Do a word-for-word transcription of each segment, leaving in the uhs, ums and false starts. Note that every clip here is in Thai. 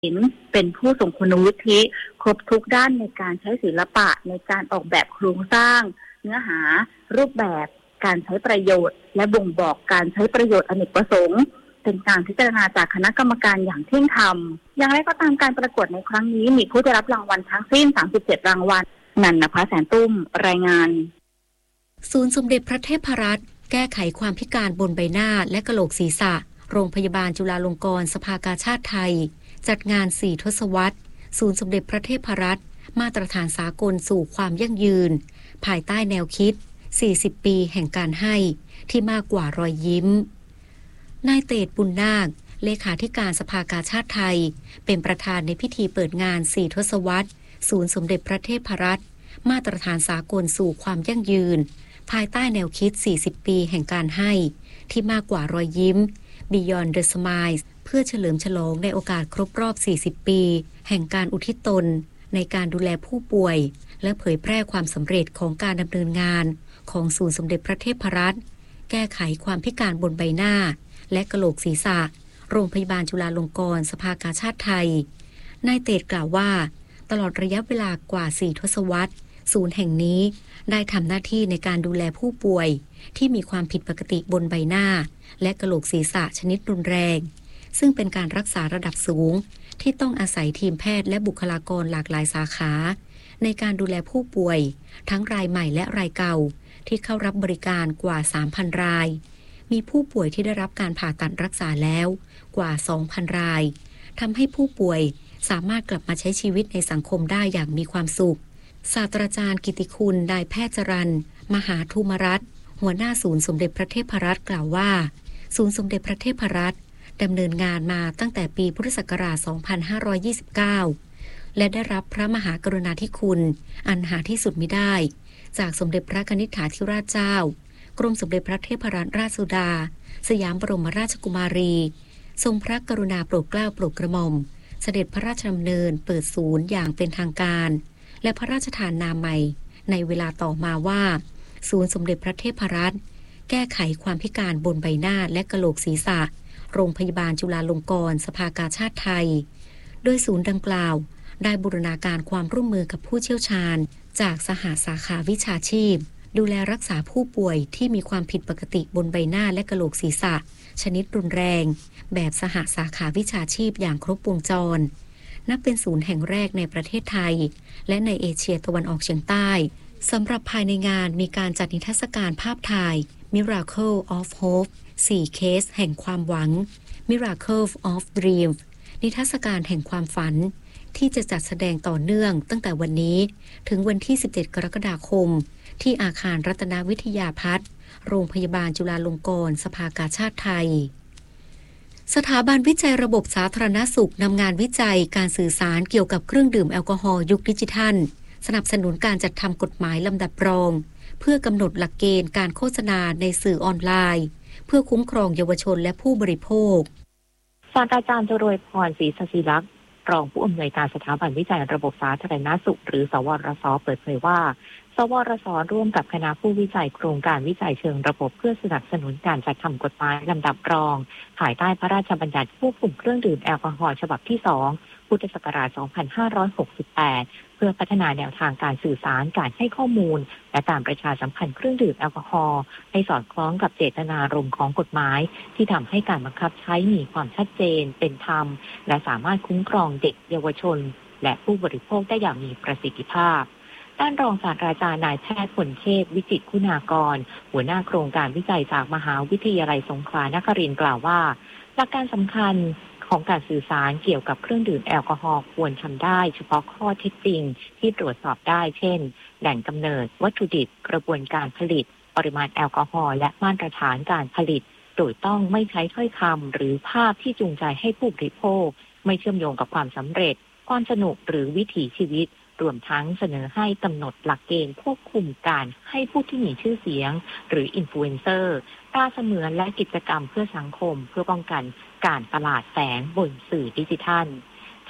เป็นผู้ทรงคุณวุฒิครบทุกด้านในการใช้ศิลปะในการออกแบบโครงสร้างเนื้อหารูปแบบการใช้ประโยชน์และบ่งบอกการใช้ประโยชน์อเนกประสงค์เป็นการพิจารณาจากคณะกรรมการอย่างเที่ยงธรรมอย่างไรก็ตามการประกวดในครั้งนี้มีผู้ได้รับรางวัลทั้งสิ้นสามสิบเจ็ดรางวัลนันนภาแสนตุ้มรายงานศูนย์สมเด็จพระเทพรัตน์แก้ไขความพิการบนใบหน้าและกะโหลกศีรษะโรงพยาบาลจุฬาลงกรณ์สภากาชาดไทยจัดงานสี่ทศวรรษศูนย์สมเด็จพระเทพรัตน์มาตรฐานสากลสู่ความยั่งยืนภายใต้แนวคิดสี่สิบปีแห่งการให้ที่มากกว่ารอยยิ้มนายเตศบุญนาคเลขาธิการสภากาชาดไทยเป็นประธานในพิธีเปิดงานสี่ทศวรรษศูนย์สมเด็จพระเทพรัตน์มาตรฐานสากลสู่ความยั่งยืนภายใต้แนวคิดสี่สิบปีแห่งการให้ที่มากกว่ารอยยิ้ม Beyond the Smiles เพื่อเฉลิมฉลองในโอกาสครบรอบสี่สิบปีแห่งการอุทิศตนในการดูแลผู้ป่วยและเผยแพร่ความสำเร็จของการดำเนินงานของศูนย์สมเด็จพระเทพรัตน์แก้ไขความพิการบนใบหน้าและกะโหลกศีรษะโรงพยาบาลจุฬาลงกรณ์สภากาชาดไทยนายเตศกล่าวว่าตลอดระยะเวลากว่าสี่ทศวรรษศูนย์แห่งนี้ได้ทำหน้าที่ในการดูแลผู้ป่วยที่มีความผิดปกติบนใบหน้าและกะโหลกศีรษะชนิดรุนแรงซึ่งเป็นการรักษาระดับสูงที่ต้องอาศัยทีมแพทย์และบุคลากรหลากหลายสาขาในการดูแลผู้ป่วยทั้งรายใหม่และรายเก่าที่เข้ารับบริการกว่า สามพัน รายมีผู้ป่วยที่ได้รับการผ่าตัดรักษาแล้วกว่า สองพัน รายทำให้ผู้ป่วยสามารถกลับมาใช้ชีวิตในสังคมได้อย่างมีความสุขศาสตราจารย์กิติคุณนายแพทย์จรัญมหาธุมรัตน์หัวหน้าศูนย์สมเด็จพระเทพรัตน์กล่าวว่าศูนย์สมเด็จพระเทพรัตน์ดำเนินงานมาตั้งแต่ปีพุทธศักราช สองพันห้าร้อยยี่สิบเก้า และได้รับพระมหากรุณาธิคุณอันหาที่สุดมิได้จากสมเด็จพระนิธิถาธิราชเจ้ากรมสมเด็จพระเทพรัตนราชสุดาสยามบรมราชกุมารีทรงพระกรุณาโปรดเกล้าโปรดกระหม่อมเสด็จพระราชดำเนินเปิดศูนย์อย่างเป็นทางการและพระราชทานนามใหม่ในเวลาต่อมาว่าศูนย์สมเด็จพระเทพรัตน์แก้ไขความพิการบนใบหน้าและกะโหลกศีรษะโรงพยาบาลจุฬาลงกรณ์สภากาชาดไทยโดยศูนย์ดังกล่าวได้บูรณาการความร่วมมือกับผู้เชี่ยวชาญจากสหสาขาวิชาชีพดูแลรักษาผู้ป่วยที่มีความผิดปกติบนใบหน้าและกะโหลกศีรษะชนิดรุนแรงแบบสหสาขาวิชาชีพอย่างครบวงจรนับเป็นศูนย์แห่งแรกในประเทศไทยและในเอเชียตะวันออกเฉียงใต้สำหรับภายในงานมีการจัดนิทรรศการภาพถ่าย Miracle of Hope สี่เคสแห่งความหวัง Miracle of Dreams นิทรรศการแห่งความฝันที่จะจัดแสดงต่อเนื่องตั้งแต่วันนี้ถึงวันที่สิบเจ็ดกรกฎาคมที่อาคารรัตนวิทยาพัฒน์โรงพยาบาลจุฬาลงกรณ์สภากาชาดไทยสถาบันวิจัยระบบสาธารณสุขนำงานวิจัยการสื่อสารเกี่ยวกับเครื่องดื่มแอลกอฮอล์ยุคดิจิทัลสนับสนุนการจัดทำกฎหมายลำดับรองเพื่อกำหนดหลักเกณฑ์การโฆษณาในสื่อออนไลน์เพื่อคุ้มครองเยาวชนและผู้บริโภคศาสตราจารย์จรวยพรศรีสศิลักษณ์รองผู้อำนวยการสถาบันวิจัยระบบสาธารณสุขหรือสวรสเปิดเผยว่าสวรสร่วมกับคณะผู้วิจัยโครงการวิจัยเชิงระบบเพื่อสนับสนุนการจัดทำกฎหมายลำดับรองภายใต้พระราชบัญญัติควบคุมเครื่องดื่มแอลกอฮอล์ฉบับที่สองพุทธศักราช สองพันห้าร้อยหกสิบแปด เพื่อพัฒนาแนวทางการสื่อสารการให้ข้อมูลและการประชาสัมพันธ์เครื่องดื่มแอลกอฮอล์ให้สอดคล้องกับเจตนารมณ์ของกฎหมายที่ทำให้การบังคับใช้มีความชัดเจนเป็นธรรมและสามารถคุ้มครองเด็กเยาวชนและผู้บริโภคได้อย่างมีประสิทธิภาพด้านรองศาสตราจารย์นายแพทย์ผลเทพวิจิตรคุณากรหัวหน้าโครงการวิจัยจากมหาวิทยาลัยสงขลานครินทร์กล่าวว่าหลักการสำคัญของการสื่อสารเกี่ยวกับเครื่องดื่มแอลกอฮอล์ควรทำได้เฉพาะข้อเท็จจริงที่ตรวจสอบได้เช่นแหล่งกำเนิดวัตถุดิบกระบวนการผลิตปริมาณแอลกอฮอล์และมาตรฐานการผลิตโดยต้องไม่ใช้ถ้อยคำหรือภาพที่จูงใจให้ผู้บริโภคไม่เชื่อมโยงกับความสำเร็จความสนุกหรือวิถีชีวิตรวมทั้งเสนอให้กำหนดหลักเกณฑ์ควบคุมการให้ผู้ที่มีชื่อเสียงหรืออินฟลูเอนเซอร์ตราเสมือนและกิจกรรมเพื่อสังคมเพื่อป้องกันการตลาดแฝงบนสื่อดิจิทัลท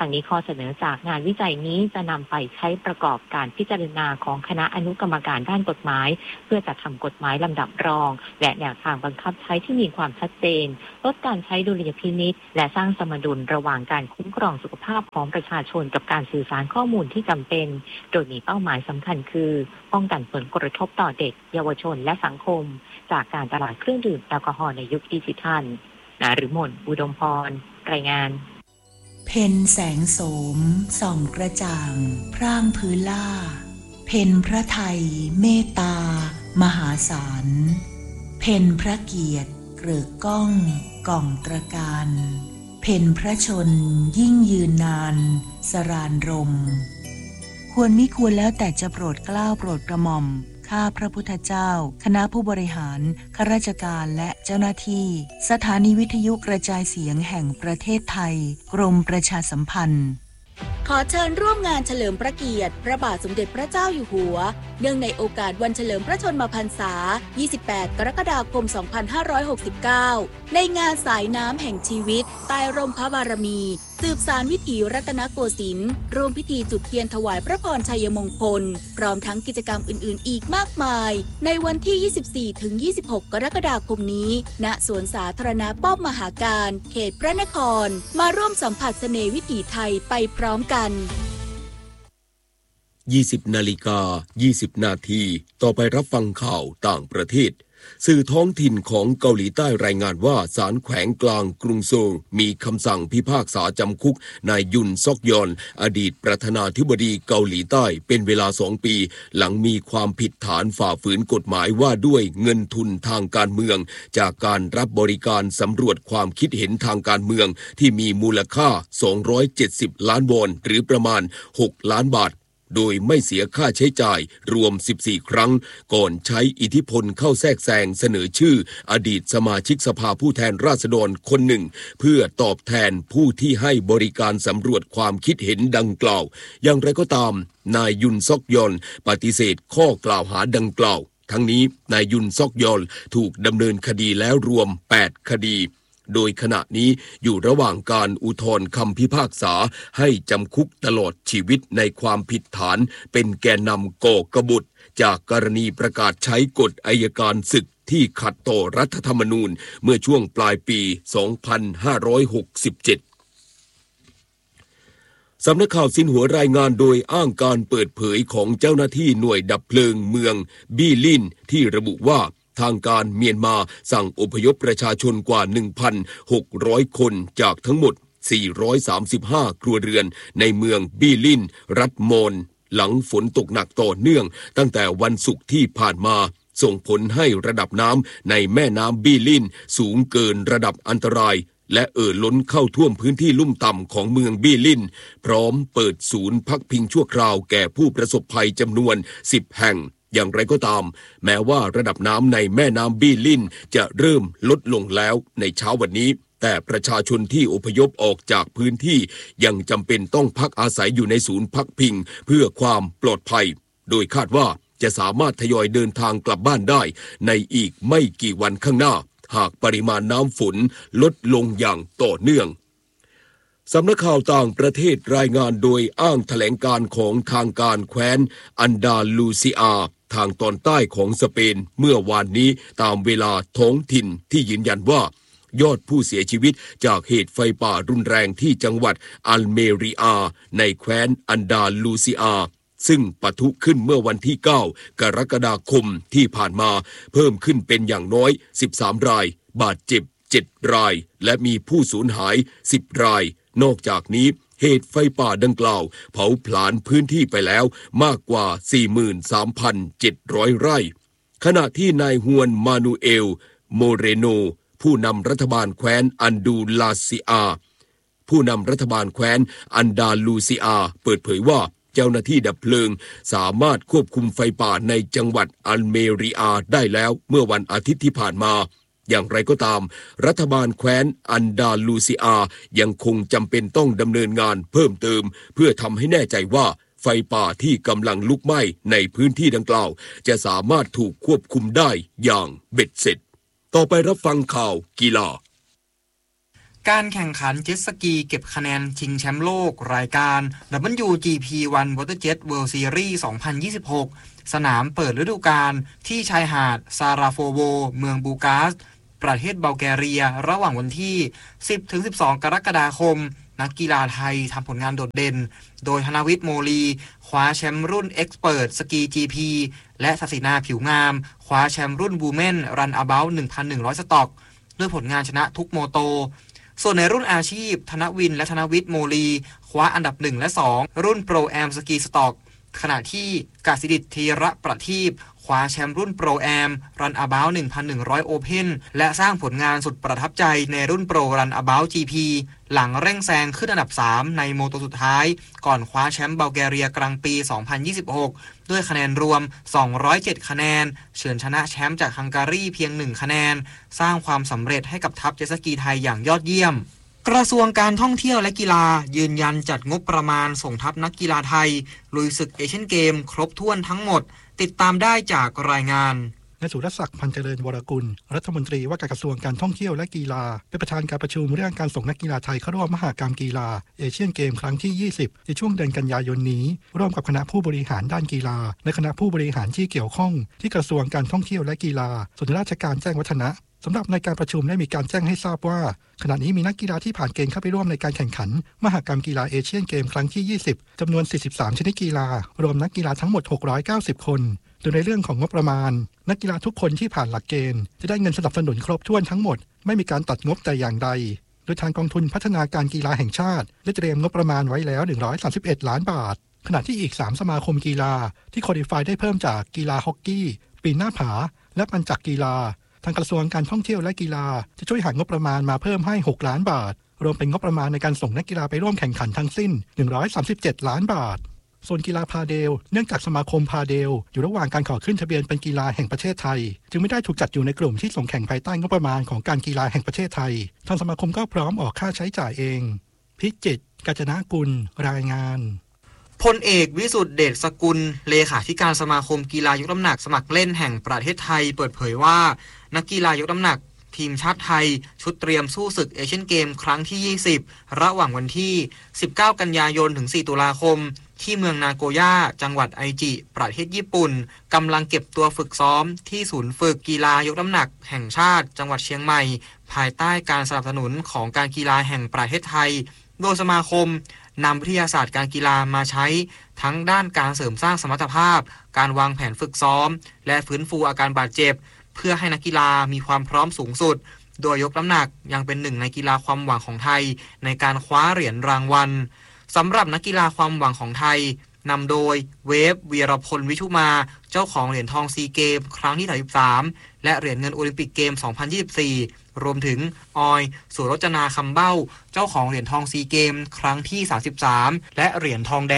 ทางนี้ข้อเสนอจากงานวิจัยนี้จะนำไปใช้ประกอบการพิจารณาของคณะอนุกรรมการด้านกฎหมายเพื่อจัดทำกฎหมายลำดับรองและแนวทางบังคับใช้ที่มีความชัดเจนลดการใช้ดุลยพินิจและสร้างสมดุลระหว่างการคุ้มครองสุขภาพของประชาชนกับการสื่อสารข้อมูลที่จำเป็นโดยมีเป้าหมายสำคัญคือป้องกันผลกระทบต่อเด็กเยาวชนและสังคมจากการตลาดเครื่องดื่มแอลกอฮอล์ในยุคดิจิทัลนฤมล อุดมพรรายงานเพ็ญแสงโสมส่องกระจ่างพร่างพื้นล่าเพ็ญพระไทยเมตตามหาศาลเพ็ญพระเกียรติเกริกก้องก่องตระการเพ็ญพระชนยิ่งยืนนานสรานรมควรมิควรแล้วแต่จะโปรดเกล้าโปรดกระหม่อมข้าพระพุทธเจ้าคณะผู้บริหารข้าราชการและเจ้าหน้าที่สถานีวิทยุกระจายเสียงแห่งประเทศไทยกรมประชาสัมพันธ์ขอเชิญร่วมงานเฉลิมพระเกียรติพระบาทสมเด็จพระเจ้าอยู่หัวเนื่องในโอกาสวันเฉลิมพระชนมพรรษายี่สิบแปดกรกฎาคมสองพันห้าร้อยหกสิบเก้าในงานสายน้ำแห่งชีวิตใต้ร่มพระบารมีสืบสานวิถีรัตนโกสินทร์ร่วมพิธีจุดเทียนถวายพระพรชัยมงคลพร้อมทั้งกิจกรรมอื่นๆอีกมากมายในวันที่ ยี่สิบสี่ถึงยี่สิบหก กรกฎาคมนี้ณสวนสาธารณะป้อมมหาการเขตพระนครมาร่วมสัมผัสเสน่ห์วิถีไทยไปพร้อมกันยี่สิบนาฬิกายี่สิบนาทีต่อไปรับฟังข่าวต่างประเทศสื่อท้องถิ่นของเกาหลีใต้รายงานว่าศาลแขวงกลางกรุงโซลมีคำสั่งพิพากษาจำคุกนายยุนซอกยอนอดีตประธานาธิบดีเกาหลีใต้เป็นเวลาสองปีหลังมีความผิดฐานฝ่าฝืนกฎหมายว่าด้วยเงินทุนทางการเมืองจากการรับบริการสำรวจความคิดเห็นทางการเมืองที่มีมูลค่าสองร้อยเจ็ดสิบล้านวอนหรือประมาณหกล้านบาทโดยไม่เสียค่าใช้จ่ายรวมสิบสี่ครั้งก่อนใช้อิทธิพลเข้าแทรกแซงเสนอชื่ออดีตสมาชิกสภาผู้แทนราษฎรคนหนึ่งเพื่อตอบแทนผู้ที่ให้บริการสำรวจความคิดเห็นดังกล่าวอย่างไรก็ตามนายยุนซอกยอนปฏิเสธข้อกล่าวหาดังกล่าวทั้งนี้นายยุนซอกยอนถูกดำเนินคดีแล้วรวมแปดคดีโดยขณะนี้อยู่ระหว่างการอุทธรณ์คำพิพากษาให้จำคุกตลอดชีวิตในความผิดฐานเป็นแกนนำก่อกบฏจากกรณีประกาศใช้กฎอัยการศึกที่ขัดต่อรัฐธรรมนูญเมื่อช่วงปลายปี สองพันห้าร้อยหกสิบเจ็ด สำนักข่าวซินหัวรายงานโดยอ้างการเปิดเผยของเจ้าหน้าที่หน่วยดับเพลิงเมืองบี้ลินที่ระบุว่าทางการเมียนมาสั่งอพยพประชาชนกว่า หนึ่งพันหกร้อย คนจากทั้งหมด สี่ร้อยสามสิบห้า ครัวเรือนในเมืองบี้ลินรัฐมอนหลังฝนตกหนักต่อเนื่องตั้งแต่วันศุกร์ที่ผ่านมาส่งผลให้ระดับน้ำในแม่น้ำบี้ลินสูงเกินระดับอันตรายและเอ่อล้นเข้าท่วมพื้นที่ลุ่มต่ำของเมืองบี้ลินพร้อมเปิดศูนย์พักพิงชั่วคราวแก่ผู้ประสบภัยจำนวนสิบแห่งอย่างไรก็ตามแม้ว่าระดับน้ำในแม่น้ำบี้ลินจะเริ่มลดลงแล้วในเช้าวันนี้แต่ประชาชนที่อพยพออกจากพื้นที่ยังจำเป็นต้องพักอาศัยอยู่ในศูนย์พักพิงเพื่อความปลอดภัยโดยคาดว่าจะสามารถทยอยเดินทางกลับบ้านได้ในอีกไม่กี่วันข้างหน้าหากปริมาณน้ำฝนลดลงอย่างต่อเนื่องสำนักข่าวต่างประเทศรายงานโดยอ้างแถลงการของทางการแคว้นอันดาลูซิอาทางตอนใต้ของสเปนเมื่อวานนี้ตามเวลาท้องถิ่นที่ยืนยันว่ายอดผู้เสียชีวิตจากเหตุไฟป่ารุนแรงที่จังหวัดอัลเมริอาในแคว้นอันดาลูซิอาซึ่งปะทุขึ้นเมื่อวันที่เก้ากรกฎาคมที่ผ่านมาเพิ่มขึ้นเป็นอย่างน้อยสิบสามรายบาดเจ็บเจ็ดรายและมีผู้สูญหายสิบรายนอกจากนี้เหตุไฟป่าดังกล่าวเผาผลาญพื้นที่ไปแล้วมากกว่า สี่หมื่นสามพันเจ็ดร้อย ไร่ขณะที่นายฮวนมานูเอลโมเรโนผู้นำรัฐบาลแคว้นอันดูลาซิอาผู้นำรัฐบาลแคว้นอันดาลูซิอาเปิดเผยว่าเจ้าหน้าที่ดับเพลิงสามารถควบคุมไฟป่าในจังหวัดอัลเมริอาได้แล้วเมื่อวันอาทิตย์ที่ผ่านมาอย่างไรก็ตามรัฐบาลแคว้นอันดาลูซิอายังคงจำเป็นต้องดำเนินงานเพิ่มเติมเพื่อทำให้แน่ใจว่าไฟป่าที่กำลังลุกไหม้ในพื้นที่ดังกล่าวจะสามารถถูกควบคุมได้อย่างเบ็ดเสร็จต่อไปรับฟังข่าวกีฬาการแข่งขันเจ็ตสกีเก็บคะแนนชิงแชมป์โลกรายการ ดับเบิลยู จี พี วัน WaterJet World Series สองพันยี่สิบหก สนามเปิดฤดูกาลที่ชายหาดซาราโฟโวเมืองบูกาสประเทศบัลแกเรียระหว่างวันที่ สิบถึงสิบสอง กรกฎาคมนักกีฬาไทยทำผลงานโดดเด่นโดยธนวิทย์โมลีคว้าแชมป์รุ่น Expert Ski จี พี และศศินาผิวงามคว้าแชมป์รุ่น Women Run About หนึ่งพันหนึ่งร้อย สต็อกด้วยผลงานชนะทุกโมโตส่วนในรุ่นอาชีพธนวินและธนวิทย์โมลีคว้าอันดับหนึ่งและสองรุ่น Pro Am Ski Stock ขณะที่กสิดิษฐ์ธีระประทีปคว้าแชมป์รุ่น Pro Am Run About หนึ่งพันหนึ่งร้อย Open และสร้างผลงานสุดประทับใจในรุ่น Pro Run About จี พี หลังเร่งแซงขึ้นอันดับสามในโมโตสุดท้ายก่อนคว้าแชมป์บัลแกเรียกลางปี สองพันยี่สิบหก ด้วยคะแนนรวม สองร้อยเจ็ด คะแนนเฉือนชนะแชมป์จากฮังการีเพียง หนึ่ง คะแนนสร้างความสำเร็จให้กับทัพเจ็ตสกีไทยอย่างยอดเยี่ยมกระทรวงการท่องเที่ยวและกีฬายืนยันจัดงบประมาณส่งทัพนักกีฬาไทยลุยศึกเอเชียนเกมครบถ้วนทั้งหมดติดตามได้จากรายงานนายสุรศักดิ์พันเจริญวรกุลรัฐมนตรีว่าการกระทรวงการท่องเที่ยวและกีฬาเป็นประธานการประชุมเรื่องการส่งนักกีฬาไทยเข้าร่วมมหกรรมกีฬาเอเชียนเกมครั้งที่ ยี่สิบ ในช่วงเดือนกันยายนนี้ร่วมกับคณะผู้บริหารด้านกีฬาและคณะผู้บริหารที่เกี่ยวข้องที่กระทรวงการท่องเที่ยวและกีฬาส่วนราชการแจ้งวัฒนะสำหรับในการประชุมได้มีการแจ้งให้ทราบว่าขณะนี้มีนักกีฬาที่ผ่านเกณฑ์เข้าไปร่วมในการแข่งขันมหกรรมกีฬาเอเชียนเกมครั้งที่ ยี่สิบ จำนวน สี่สิบสาม ชนิดกีฬารวมนักกีฬาทั้งหมด หกร้อยเก้าสิบ คนโดยในเรื่องของงบประมาณนักกีฬาทุกคนที่ผ่านหลักเกณฑ์จะได้เงินสนับสนุนครบถ้วนทั้งหมดไม่มีการตัดงบแต่อย่างใดโดยทางกองทุนพัฒนาการกีฬาแห่งชาติได้เตรียมงบประมาณไว้แล้วหนึ่งร้อยสามสิบเอ็ดล้านบาทขณะที่อีกสามสมาคมกีฬาที่ควอลิฟายได้เพิ่มจากกีฬาฮอกกี้ปีนหน้าผาและปัญจักกีฬาทางกระทรวงการท่องเที่ยวและกีฬาจะช่วยหางบประมาณมาเพิ่มให้หกล้านบาทรวมเป็นงบประมาณในการส่งนักกีฬาไปร่วมแข่งขันทั้งสิ้นหนึ่งร้อยสามสิบเจ็ดล้านบาทส่วนกีฬาพาเดลเนื่องจากสมาคมพาเดลอยู่ระหว่างการขอขึ้นทะเบียนเป็นกีฬาแห่งประเทศไทยจึงไม่ได้ถูกจัดอยู่ในกลุ่มที่ส่งแข่งภายใต้งบประมาณของการกีฬาแห่งประเทศไทยทางสมาคมก็พร้อมออกค่าใช้จ่ายเองพิจิตร กาญจนกุลรายงานพลเอกวิสุทธิ์เดชสกุลเลขาธิการสมาคมกีฬายกน้ำหนักสมัครเล่นแห่งประเทศไทยเปิดเผยว่านักกีฬายกน้ำหนักทีมชาติไทยชุดเตรียมสู้ศึกเอเชียนเกมครั้งที่ ยี่สิบ ระหว่างวันที่ สิบเก้า กันยายนถึง สี่ ตุลาคมที่เมืองนาโกย่าจังหวัดไอจิประเทศญี่ปุ่นกำลังเก็บตัวฝึกซ้อมที่ศูนย์ฝึกกีฬายกน้ำหนักแห่งชาติจังหวัดเชียงใหม่ภายใต้การสนับสนุนของการกีฬาแห่งประเทศไทยโดยสมาคมนำวิทยาศาสตร์การกีฬามาใช้ทั้งด้านการเสริมสร้างสมรรถภาพการวางแผนฝึกซ้อมและฟื้นฟูอาการบาดเจ็บเพื่อให้นักกีฬามีความพร้อมสูงสุดโดยยกน้ำหนักยังเป็นหนึ่งในกีฬาความหวังของไทยในการคว้าเหรียญรางวัลสำหรับนักกีฬาความหวังของไทยนำโดยเวฟวีรพลวิชุมาเจ้าของเหรียญทองซีเกมครั้งที่สามสิบสามและเหรียญเงินโอลิมปิกเกมสองพันยี่สิบสี่รวมถึงออยสุรจนาคำเบ้าเจ้าของเหรียญทองซีเกมครั้งที่สามสิบสามและเหรียญทองแดง